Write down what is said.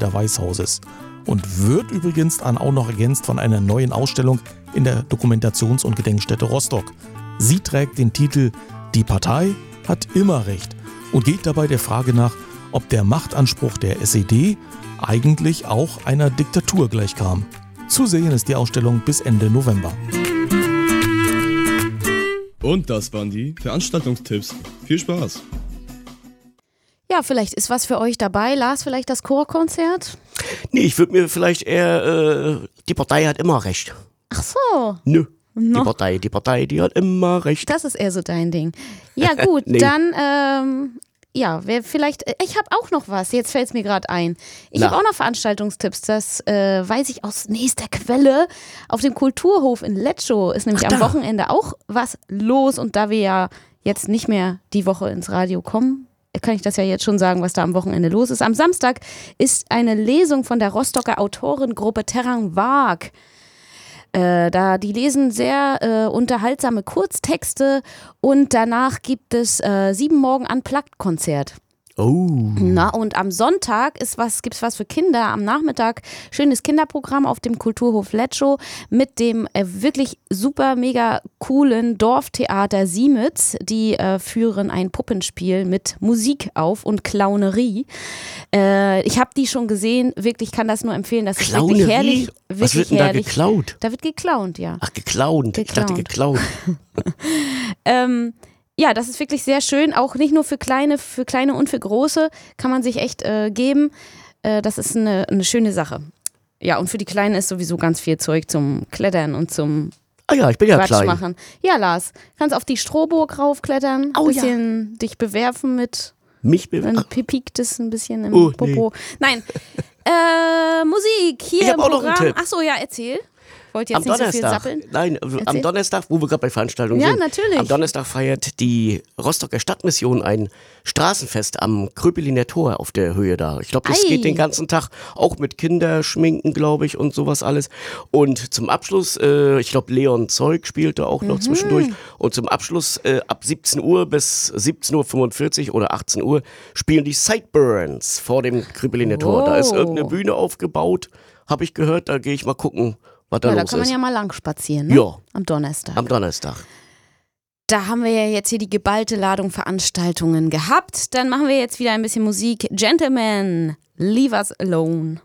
Mittelalter Weißhauses. Und wird übrigens dann auch noch ergänzt von einer neuen Ausstellung in der Dokumentations- und Gedenkstätte Rostock. Sie trägt den Titel »Die Partei hat immer Recht« und geht dabei der Frage nach, ob der Machtanspruch der SED eigentlich auch einer Diktatur gleichkam. Zu sehen ist die Ausstellung bis Ende November. Und das waren die Veranstaltungstipps. Viel Spaß! Ja, vielleicht ist was für euch dabei. Lars, vielleicht das Chorkonzert? Nee, ich würde mir vielleicht eher, die Partei hat immer Recht. Ach so. Nö. No. Die Partei, die hat immer Recht. Das ist eher so dein Ding. Ja gut, Nee. Dann, wer vielleicht, ich habe auch noch was, jetzt fällt es mir gerade ein. Ich habe auch noch Veranstaltungstipps, das weiß ich aus nächster Quelle. Auf dem Kulturhof in Letschow ist nämlich am Wochenende auch was los und da wir ja jetzt nicht mehr die Woche ins Radio kommen, kann ich das ja jetzt schon sagen, was da am Wochenende los ist. Am Samstag ist eine Lesung von der Rostocker Autorengruppe Terang Vag. Die lesen sehr unterhaltsame Kurztexte und danach gibt es 7 Morgen Unplugged-Konzert. Oh. Na, und am Sonntag gibt's was für Kinder. Am Nachmittag schönes Kinderprogramm auf dem Kulturhof Letschow mit dem wirklich super mega coolen Dorftheater Siemitz. Die führen ein Puppenspiel mit Musik auf und Clownerie. Ich habe die schon gesehen, wirklich kann das nur empfehlen. Das ist wirklich herrlich. Was wird denn da geklaut? Da wird geklaunt, ja. Ach, geklaut. Ich dachte geklaut. Ja, das ist wirklich sehr schön, auch nicht nur für kleine und für große kann man sich echt geben. Das ist eine schöne Sache. Ja, und für die Kleinen ist sowieso ganz viel Zeug zum Klettern und zum ich bin ja Quatsch klein. machen. Ja, Lars, kannst auf die Strohburg raufklettern, ein bisschen dich bewerfen mit dann piekt es ein bisschen im Popo. Nee. Nein, Musik hier ich im auch noch Programm. einen Tipp. Achso, ja, erzähl. Wollt ihr Am jetzt nicht so viel Donnerstag, sappeln? nein, am Donnerstag, wo wir gerade bei Veranstaltungen sind. Ja, natürlich. Am Donnerstag feiert die Rostocker Stadtmission ein Straßenfest am Kröpeliner Tor auf der Höhe da. Ich glaube, das geht den ganzen Tag, auch mit Kinderschminken, glaube ich, und sowas alles. Und zum Abschluss, ich glaube, Leon Zeug spielt da auch noch zwischendurch. Und zum Abschluss ab 17 Uhr bis 17.45 Uhr oder 18 Uhr spielen die Sideburns vor dem Kröpeliner Tor. Da ist irgendeine Bühne aufgebaut, habe ich gehört. Da gehe ich mal gucken, was da los ist. Da kann man ja mal lang spazieren, ne? Ja. Am Donnerstag. Am Donnerstag. Da haben wir ja jetzt hier die geballte Ladung Veranstaltungen gehabt. Dann machen wir jetzt wieder ein bisschen Musik. Gentlemen, leave us alone.